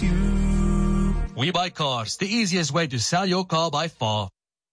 suits you. We Buy Cars, the easiest way to sell your car by far.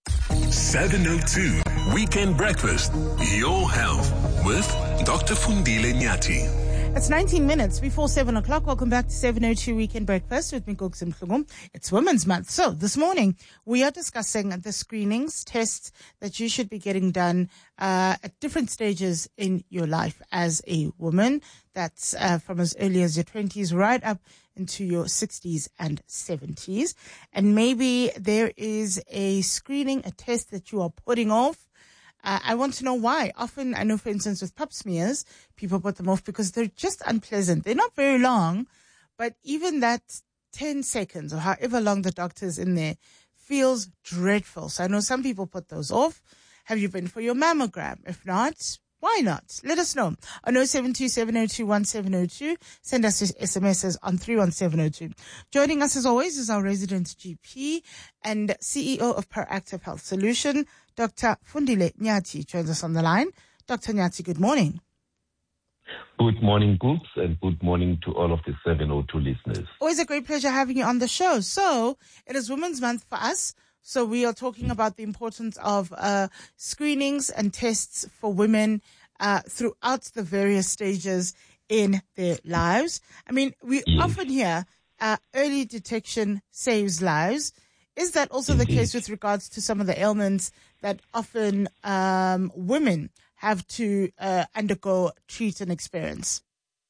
702 Weekend Breakfast, Your Health with Dr. Fundile Nyati. It's 19 minutes before 7 o'clock. Welcome back to 702 Weekend Breakfast with Mikoks Mhlungu. It's Women's Month. So this morning, we are discussing the screenings, tests that you should be getting done at different stages in your life as a woman. That's from as early as your 20s right up into your 60s and 70s. And maybe there is a screening, a test that you are putting off. I want to know why. Often, I know, for instance, with pap smears, people put them off because they're just unpleasant. They're not very long, but even that 10 seconds or however long the doctor's in there feels dreadful. So I know some people put those off. Have you been for your mammogram? If not, why not? Let us know on 072-702-1702. Send us your SMSs on 31702. Joining us as always is our resident GP and CEO of Proactive Health Solution, Dr. Fundile Nyati joins us on the line. Dr. Nyati, good morning. Good morning, Goops, and good morning to all of the 702 listeners. Always a great pleasure having you on the show. So it is Women's Month for us. So we are talking about the importance of screenings and tests for women throughout the various stages in their lives. I mean, we often hear early detection saves lives. Is that also the case with regards to some of the ailments that often women have to undergo, treat, and experience?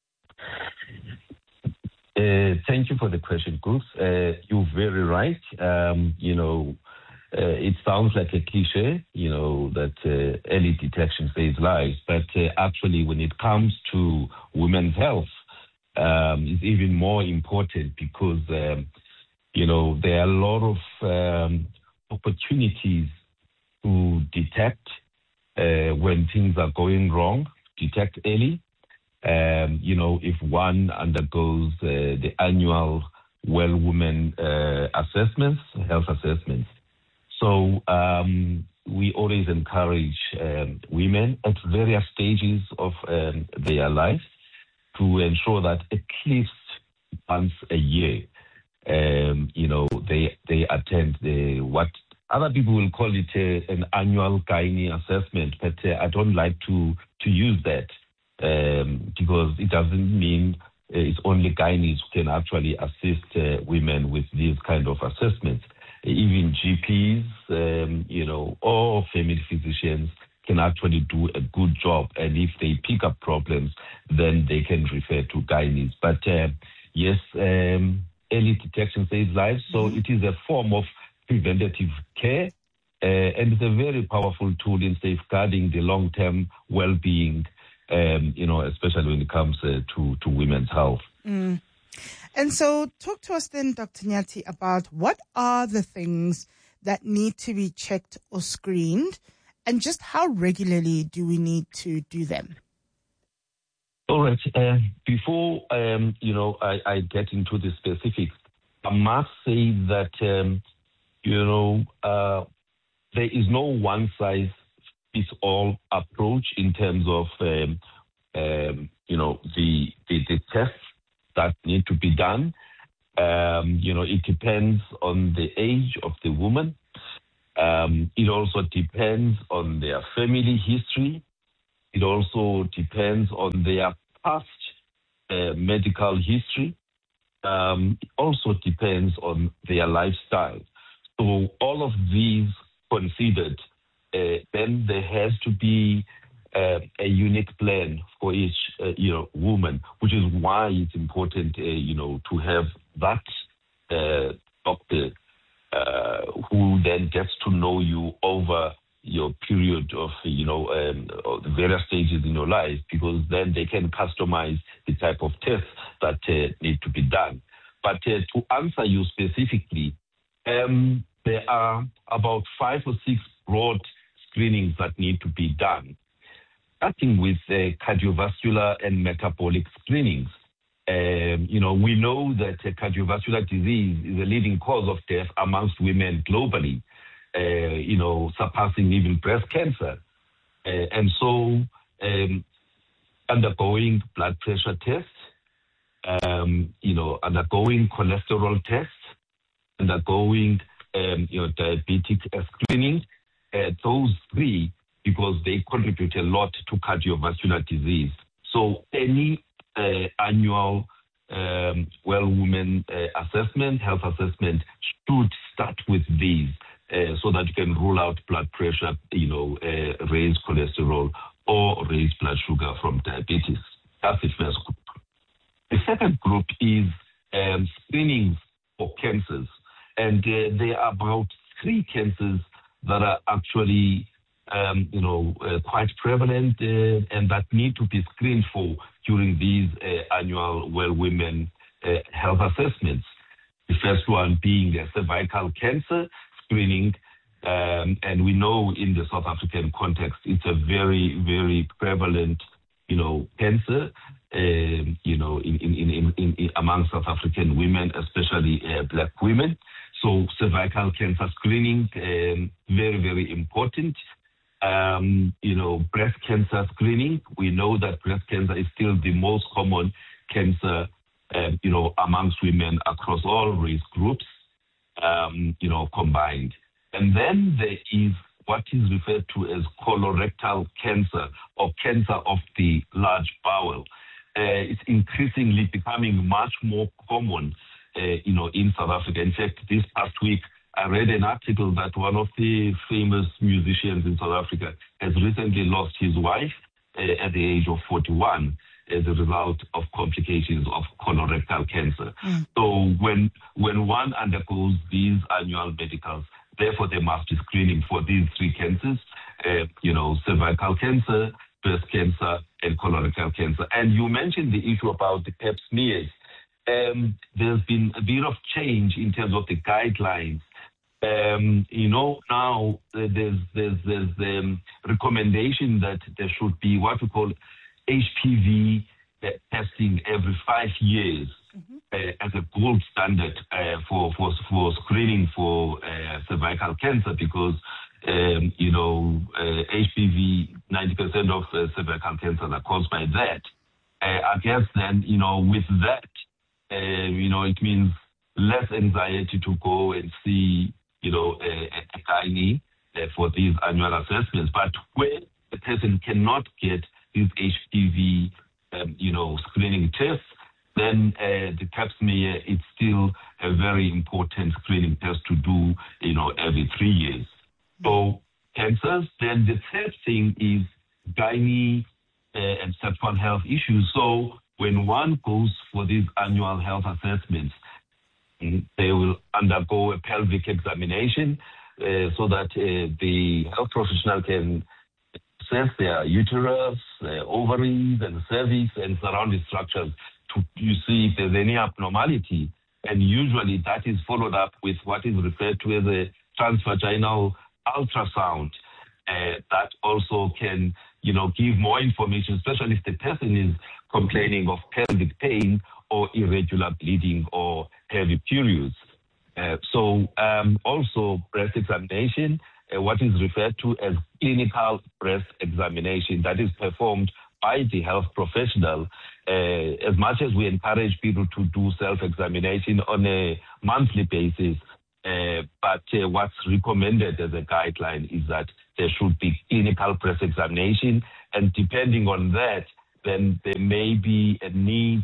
Thank you for the question, Goose. You're very right. It sounds like a cliche, that early detection saves lives. But actually, when it comes to women's health, it's even more important because, there are a lot of opportunities to detect when things are going wrong, detect early. If one undergoes the annual Well Women assessments, health assessments. So we always encourage women at various stages of their lives to ensure that at least once a year, they attend what other people will call it an annual gynae assessment, but I don't like to use that because it doesn't mean it's only gynaes who can actually assist women with these kind of assessments. Even GPs, or family physicians can actually do a good job. And if they pick up problems, then they can refer to gynaes. But yes, early detection saves lives. So it is a form of preventative care. And it's a very powerful tool in safeguarding the long-term well-being, especially when it comes to women's health. Mm. And so talk to us then, Dr. Nyati, about what are the things that need to be checked or screened, and just how regularly do we need to do them? All right. Before, I get into the specifics, I must say that, there is no one-size-fits-all approach in terms of, the tests that need to be done. It depends on the age of the woman. It also depends on their family history. It also depends on their past medical history. It also depends on their lifestyle. So all of these considered, then there has to be a unique plan for each, woman, which is why it's important, to have that doctor who then gets to know you over your period of, the various stages in your life, because then they can customize the type of tests that need to be done. But to answer you specifically, there are about 5 or 6 broad screenings that need to be done, starting with cardiovascular and metabolic screenings. We know that cardiovascular disease is a leading cause of death amongst women globally, surpassing even breast cancer. And so undergoing blood pressure tests, undergoing cholesterol tests, undergoing, diabetic screening. Those three, because they contribute a lot to cardiovascular disease. So any annual woman assessment, health assessment should start with these so that you can rule out blood pressure, raised cholesterol or raised blood sugar from diabetes. That's the first group. The second group is screening for cancers. And there are about 3 cancers that are actually, quite prevalent and that need to be screened for during these annual women health assessments. The first one being cervical cancer screening. And we know in the South African context, it's a very, very prevalent, cancer, in among South African women, especially Black women. So cervical cancer screening, very, very important. Breast cancer screening. We know that breast cancer is still the most common cancer, amongst women across all race groups, combined. And then there is what is referred to as colorectal cancer or cancer of the large bowel. It's increasingly becoming much more common, in South Africa. In fact, this past week, I read an article that one of the famous musicians in South Africa has recently lost his wife at the age of 41 as a result of complications of colorectal cancer. So when one undergoes these annual medicals, therefore there must be screening for these 3 cancers, cervical cancer, breast cancer, and colorectal cancer. And you mentioned the issue about the pap smears. There's been a bit of change in terms of the guidelines. Now there's the recommendation that there should be what we call HPV testing every 5 years as a gold standard for screening for cervical cancer, because HPV, 90% of cervical cancers are caused by that. I guess then, with that, it means less anxiety to go and see, a gynae for these annual assessments. But where the person cannot get these HPV, screening tests, then the pap smear is still a very important screening test to do, every 3 years. So cancers. Then the third thing is gynae and sexual health issues. So when one goes for these annual health assessments, they will undergo a pelvic examination so that the health professional can assess their uterus, ovaries, and cervix and surrounding structures to see if there's any abnormality. And usually that is followed up with what is referred to as a transvaginal ultrasound. That also can, give more information, especially if the person is complaining of pelvic pain or irregular bleeding or heavy periods. Also breast examination, what is referred to as clinical breast examination, that is performed by the health professional. As much as we encourage people to do self-examination on a monthly basis, but what's recommended as a guideline is that there should be clinical breast examination, and depending on that, then there may be a need,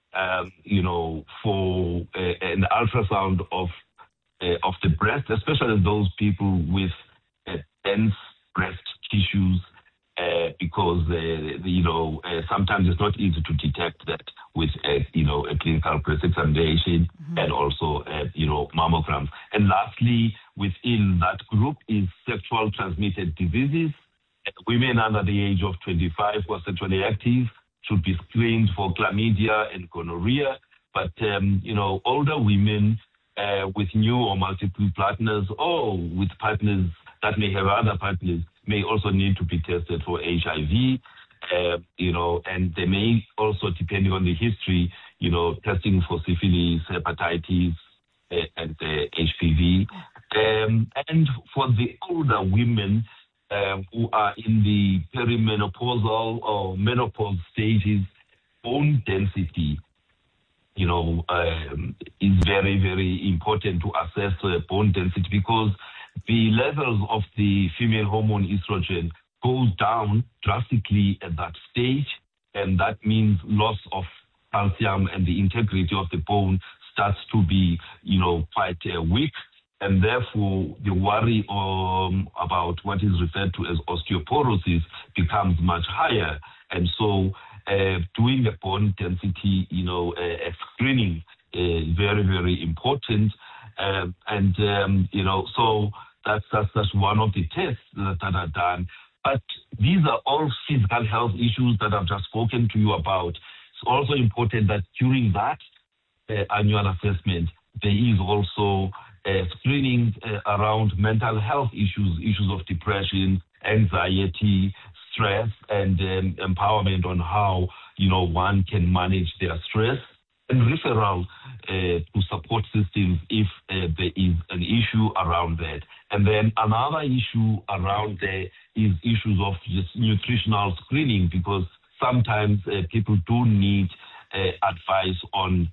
for an ultrasound of the breast, especially those people with dense breast tissues, because sometimes it's not easy to detect that with a clinical breast examination and also mammograms. And lastly, within that group is sexual transmitted diseases. Women under the age of 25 who are sexually active should be screened for chlamydia and gonorrhea. But older women with new or multiple partners, or with partners that may have other partners, may also need to be tested for HIV, and they may also, depending on the history, testing for syphilis, hepatitis, and HPV. And for the older women who are in the perimenopausal or menopause stages, bone density is very, very important to assess bone density, because the levels of the female hormone estrogen goes down drastically at that stage, and that means loss of calcium and the integrity of the bone starts to be, quite weak, and therefore the worry about what is referred to as osteoporosis becomes much higher. And so doing a bone density, screening is very, very important. So that's one of the tests that are done. But these are all physical health issues that I've just spoken to you about. It's also important that during that annual assessment, there is also screening around mental health issues of depression, anxiety, stress, and empowerment on how, one can manage their stress, and referral to support systems if there is an issue around that. And then another issue around there is issues of just nutritional screening, because sometimes people do need advice on,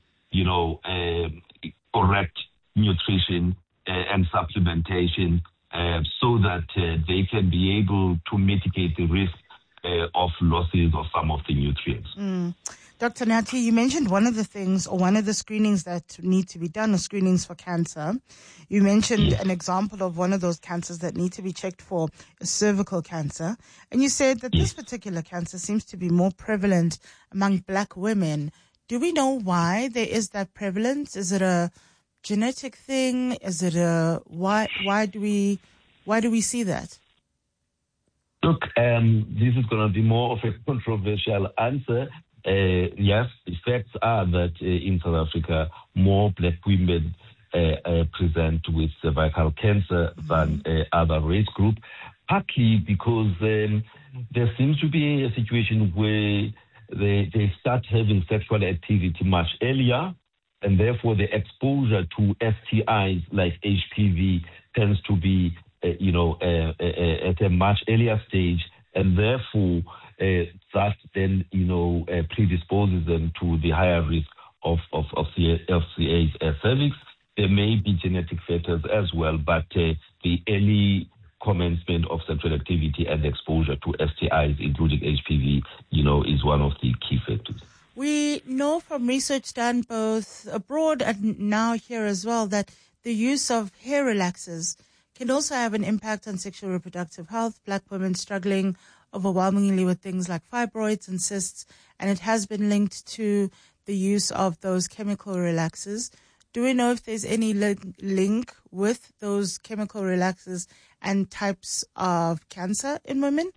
correct nutrition and supplementation so that they can be able to mitigate the risk of losses of some of the nutrients. Dr. Nyati, you mentioned one of the things, or one of the screenings that need to be done are screenings for cancer. You mentioned an example of one of those cancers that need to be checked for is cervical cancer. And you said that this particular cancer seems to be more prevalent among Black women. Do we know why there is that prevalence? Is it a genetic thing? Is it why do we see that? Look, this is going to be more of a controversial answer. Yes, the facts are that in South Africa, more Black women present with cervical cancer than other race groups, partly because there seems to be a situation where they start having sexual activity much earlier, and therefore the exposure to STIs like HPV tends to be, at a much earlier stage, and therefore that then, predisposes them to the higher risk of FCA cervix. There may be genetic factors as well, but the early commencement of sexual activity and exposure to STIs, including HPV, is one of the key factors. We know from research done both abroad and now here as well that the use of hair relaxers can also have an impact on sexual reproductive health. Black women struggling overwhelmingly with things like fibroids and cysts, and it has been linked to the use of those chemical relaxers. Do we know if there's any link with those chemical relaxers and types of cancer in women?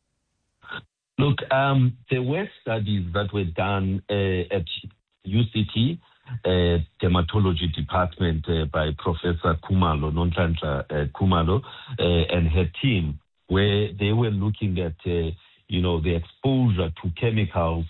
Look, there were studies that were done at UCT, dermatology department by Professor Kumalo, Nonhlanhla Kumalo, and her team, where they were looking at, the exposure to chemicals,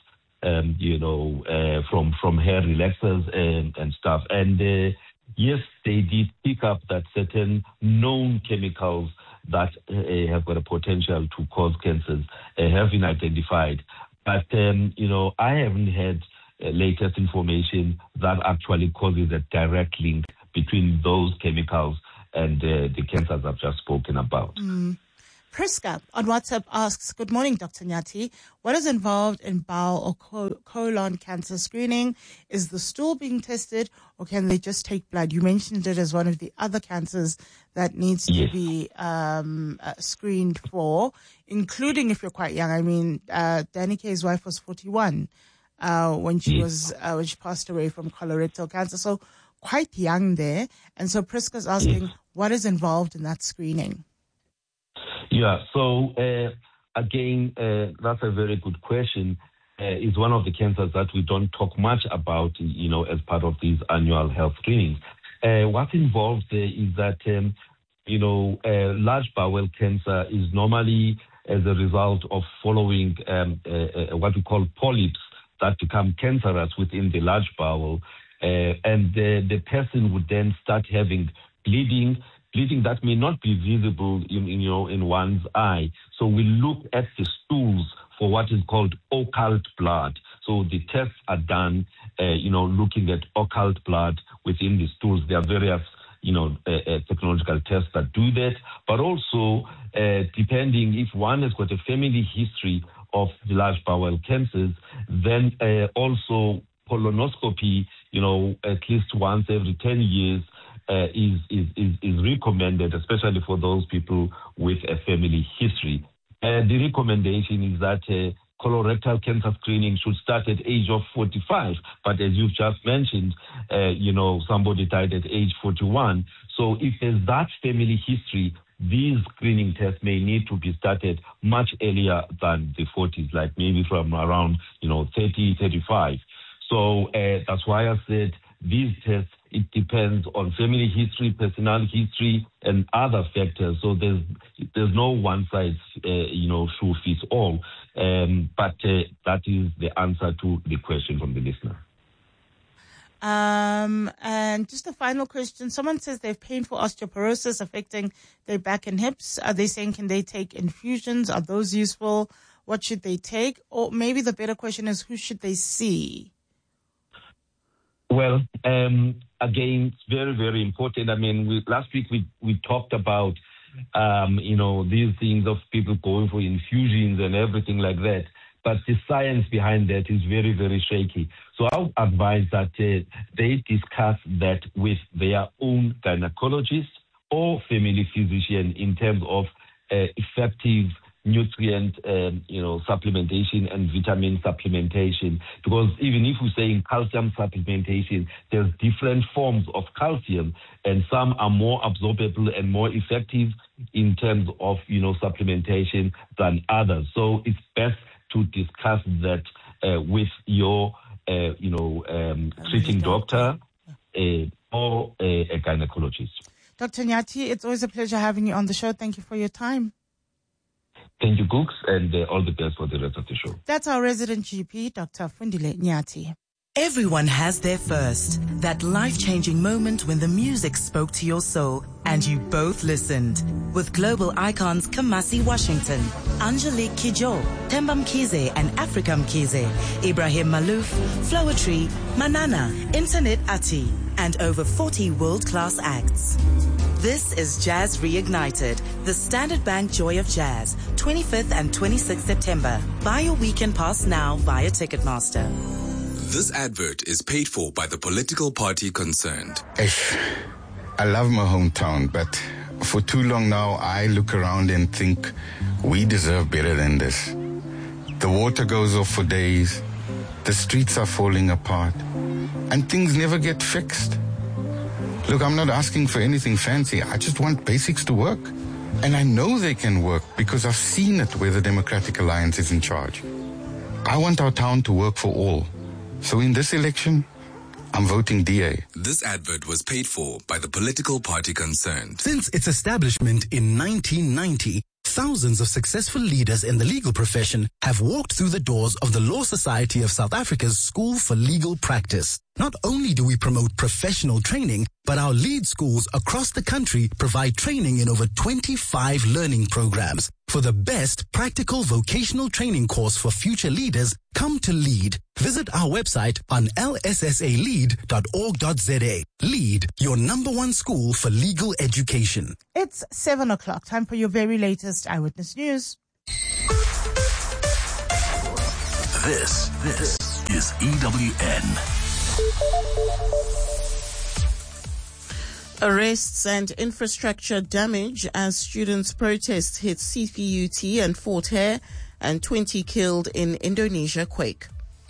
from hair relaxers and stuff. And yes, they did pick up that certain known chemicals that have got a potential to cause cancers have been identified. But, I haven't had latest information that actually causes a direct link between those chemicals and the cancers I've just spoken about. Priska on WhatsApp asks, good morning, Dr. Nyati. What is involved in bowel or colon cancer screening? Is the stool being tested, or can they just take blood? You mentioned it as one of the other cancers that needs to be screened for, including if you're quite young. I mean, Danny Kaye's wife was 41 when she passed away from colorectal cancer. So quite young there. And so Priska's asking, what is involved in that screening? Yeah, so again, that's a very good question. It's one of the cancers that we don't talk much about, as part of these annual health screenings. What's involved there is that, large bowel cancer is normally as a result of following what we call polyps that become cancerous within the large bowel. And the person would then start having bleeding that may not be visible in one's eye. So we look at the stools for what is called occult blood. So the tests are done, looking at occult blood within the stools. There are various technological tests that do that, but also depending if one has got a family history of the large bowel cancers, then also colonoscopy, at least once every 10 years is recommended, especially for those people with a family history. The recommendation is that colorectal cancer screening should start at age of 45, but as you've just mentioned, somebody died at age 41. So if there's that family history, these screening tests may need to be started much earlier than the 40s, like maybe from around, 30, 35. So that's why I said these tests, it depends on family history, personal history, and other factors. So there's no one size, shoe fits all. But that is the answer to the question from the listener. And just a final question. Someone says they have painful osteoporosis affecting their back and hips. Are they saying, can they take infusions? Are those useful? What should they take? Or maybe the better question is, who should they see? Well, again, it's very, very important. I mean, last week we talked about, these things of people going for infusions and everything like that. But the science behind that is very, very shaky. So I would advise that they discuss that with their own gynecologist or family physician in terms of effective nutrient, supplementation and vitamin supplementation. Because even if we say in calcium supplementation, there's different forms of calcium, and some are more absorbable and more effective in terms of, supplementation than others. So it's best to discuss that with your, treating doctor or a gynecologist. Dr. Nyati, it's always a pleasure having you on the show. Thank you for your time. Thank you, Cooks, and all the best for the rest of the show. That's our resident GP, Dr. Fundile Nyati. Everyone has their first, that life-changing moment when the music spoke to your soul and you both listened. With global icons Kamasi Washington, Angelique Kidjo, Themba Mkhize and Africa Mkhize, Ibrahim Malouf, Flowetry, Manana, Internet Ati, and over 40 world-class acts. This is Jazz Reignited, the Standard Bank Joy of Jazz, 25th and 26th September. Buy your weekend pass now via Ticketmaster. This advert is paid for by the political party concerned. I love my hometown, but for too long now, I look around and think we deserve better than this. The water goes off for days, the streets are falling apart, and things never get fixed. Look, I'm not asking for anything fancy. I just want basics to work. And I know they can work because I've seen it where the Democratic Alliance is in charge. I want our town to work for all. So in this election, I'm voting DA. This advert was paid for by the political party concerned. Since its establishment in 1990, thousands of successful leaders in the legal profession have walked through the doors of the Law Society of South Africa's School for Legal Practice. Not only do we promote professional training, but our lead schools across the country provide training in over 25 learning programs. For the best practical vocational training course for future leaders, come to LEAD. Visit our website on lssalead.org.za. LEAD, your #1 school for legal education. It's 7 o'clock. Time for your very latest Eyewitness News. This is EWN. Arrests and infrastructure damage as students' protests hit CPUT and Fort Hare, and 20 killed in Indonesia quake.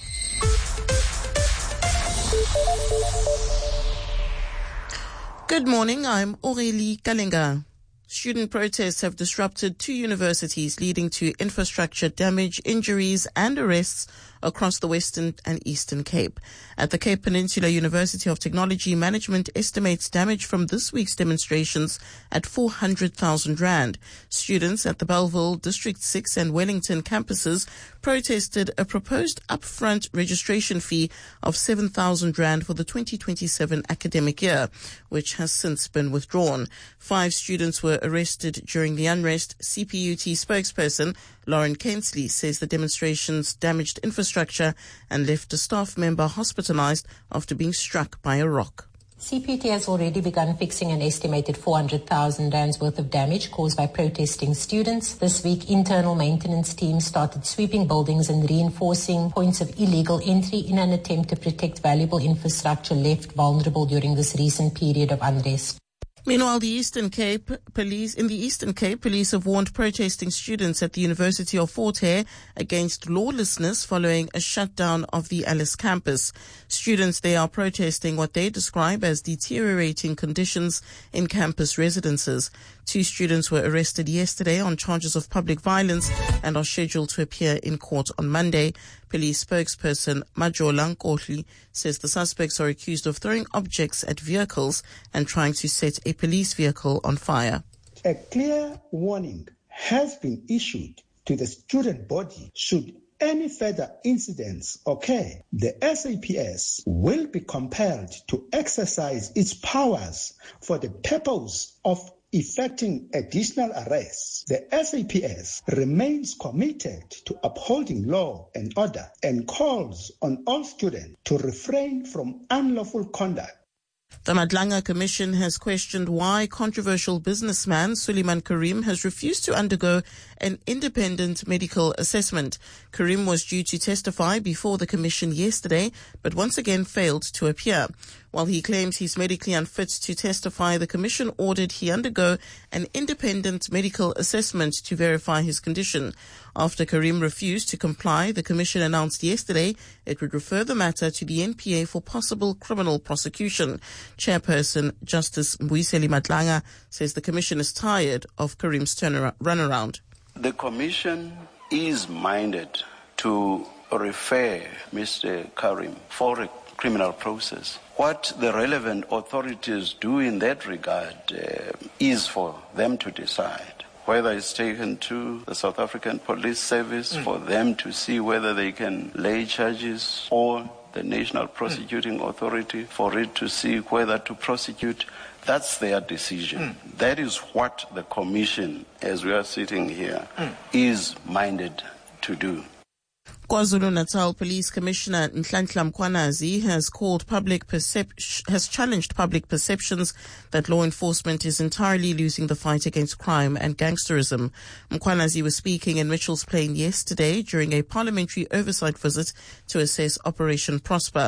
Good morning, I'm Aurélie Kalenga. Student protests have disrupted 2 universities, leading to infrastructure damage, injuries and arrests across the Western and Eastern Cape. At the Cape Peninsula University of Technology, management estimates damage from this week's demonstrations at 400,000 rand. Students at the Bellville, District 6 and Wellington campuses protested a proposed upfront registration fee of 7,000 rand for the 2027 academic year, which has since been withdrawn. 5 students were arrested during the unrest. CPUT spokesperson Lauren Kensley says the demonstrations damaged infrastructure and left a staff member hospitalized after being struck by a rock. CPUT has already begun fixing an estimated 400,000 rands worth of damage caused by protesting students. This week, internal maintenance teams started sweeping buildings and reinforcing points of illegal entry in an attempt to protect valuable infrastructure left vulnerable during this recent period of unrest. Meanwhile, in the Eastern Cape, police have warned protesting students at the University of Fort Hare against lawlessness following a shutdown of the Alice campus. Students there are protesting what they describe as deteriorating conditions in campus residences. 2 students were arrested yesterday on charges of public violence and are scheduled to appear in court on Monday. Police spokesperson Majola Nkohli says the suspects are accused of throwing objects at vehicles and trying to set a police vehicle on fire. A clear warning has been issued to the student body. Should any further incidents occur, the SAPS will be compelled to exercise its powers for the purpose of effecting additional arrests. The SAPS remains committed to upholding law and order and calls on all students to refrain from unlawful conduct. The Madlanga Commission has questioned why controversial businessman Suleiman Karim has refused to undergo an independent medical assessment. Karim was due to testify before the Commission yesterday, but once again failed to appear. While he claims he's medically unfit to testify, the Commission ordered he undergo an independent medical assessment to verify his condition. After Karim refused to comply, the Commission announced yesterday it would refer the matter to the NPA for possible criminal prosecution. Chairperson Justice Mbuyiseli Madlanga says the Commission is tired of Karim's runaround. The Commission is minded to refer Mr. Karim for a criminal process. What the relevant authorities do in that regard is for them to decide. Whether it's taken to the South African Police Service for them to see whether they can lay charges, or the National Prosecuting Authority for it to see whether to prosecute. That's their decision. That is what the Commission, as we are sitting here, is minded to do. KwaZulu-Natal Police Commissioner Nhlanhla Mkhwanazi has challenged public perceptions that law enforcement is entirely losing the fight against crime and gangsterism. Mkhwanazi was speaking in Mitchell's Plain yesterday during a parliamentary oversight visit to assess Operation Prosper.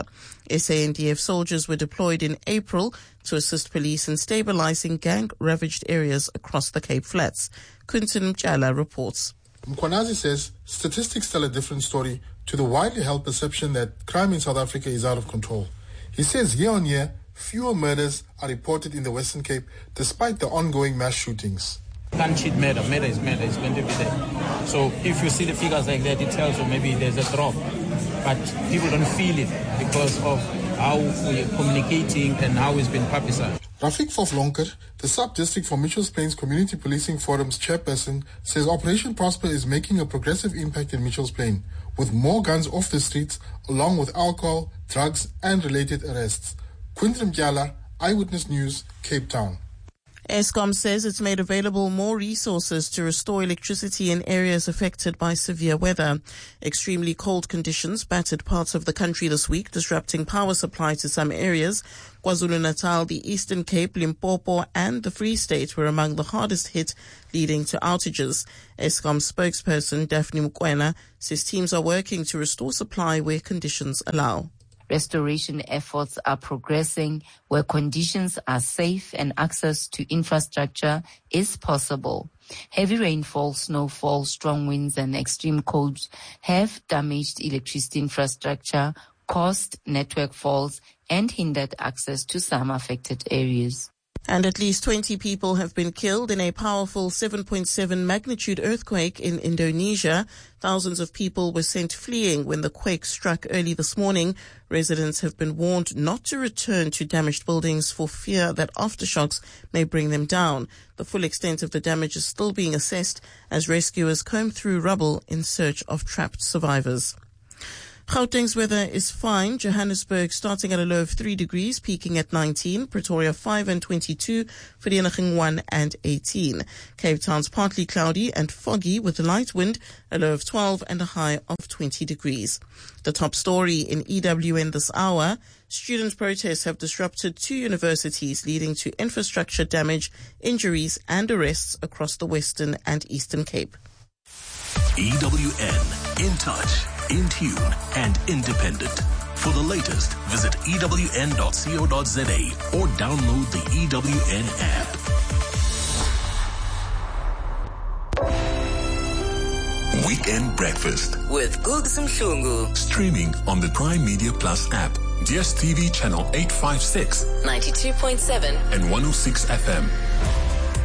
SANDF soldiers were deployed in April to assist police in stabilizing gang-ravaged areas across the Cape Flats. Quinton Mchala reports. Mkhwanazi says statistics tell a different story to the widely held perception that crime in South Africa is out of control. He says year on year, fewer murders are reported in the Western Cape despite the ongoing mass shootings. Can't cheat murder. Murder is going to be there. So if you see the figures like that, it tells you maybe there's a drop. But people don't feel it because of how we're communicating and how it's been publicized. Rafik Foflonker, the sub-district for Mitchell's Plains Community Policing Forum's chairperson, says Operation Prosper is making a progressive impact in Mitchell's Plain, with more guns off the streets, along with alcohol, drugs, and related arrests. Quinton Mchala, Eyewitness News, Cape Town. Eskom says it's made available more resources to restore electricity in areas affected by severe weather. Extremely cold conditions battered parts of the country this week, disrupting power supply to some areas. KwaZulu-Natal, the Eastern Cape, Limpopo and the Free State were among the hardest hit, leading to outages. Eskom spokesperson Daphne Mukwena says teams are working to restore supply where conditions allow. Restoration efforts are progressing where conditions are safe and access to infrastructure is possible. Heavy rainfall, snowfall, strong winds and extreme cold have damaged electricity infrastructure, caused network faults and hindered access to some affected areas. And at least 20 people have been killed in a powerful 7.7 magnitude earthquake in Indonesia. Thousands of people were sent fleeing when the quake struck early this morning. Residents have been warned not to return to damaged buildings for fear that aftershocks may bring them down. The full extent of the damage is still being assessed as rescuers comb through rubble in search of trapped survivors. Gauteng's weather is fine. Johannesburg starting at a low of 3 degrees, peaking at 19. Pretoria 5 and 22. Vereeniging 1 and 18. Cape Town's partly cloudy and foggy with a light wind, a low of 12 and a high of 20 degrees. The top story in EWN this hour: student protests have disrupted 2 universities, leading to infrastructure damage, injuries and arrests across the Western and Eastern Cape. EWN, in touch, in tune, and independent. For the latest, visit ewn.co.za or download the EWN app. Weekend Breakfast with Googs Mhlungu. Streaming on the Prime Media Plus app, DStv channel 856, 92.7 and 106 FM.